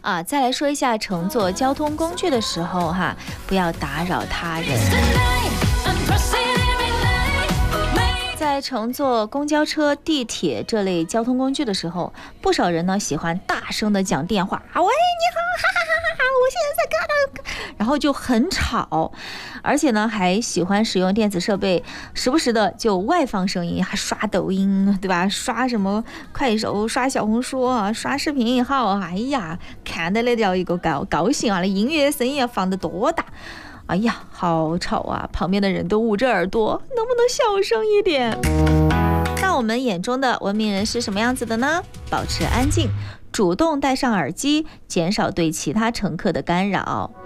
再来说一下乘坐交通工具的时候不要打扰他人。在乘坐公交车、地铁这类交通工具的时候，不少人呢喜欢大声的讲电话，喂，你好，哈哈哈哈，我现在在干嘛，然后就很吵，而且呢还喜欢使用电子设备，时不时的就外放声音，还刷抖音，对吧？刷什么快手、刷小红书刷视频号，哎呀，看得了一个高兴那音乐声音放得多大。哎呀，好吵啊！旁边的人都捂着耳朵，能不能小声一点？那我们眼中的文明人是什么样子的呢？保持安静，主动戴上耳机，减少对其他乘客的干扰。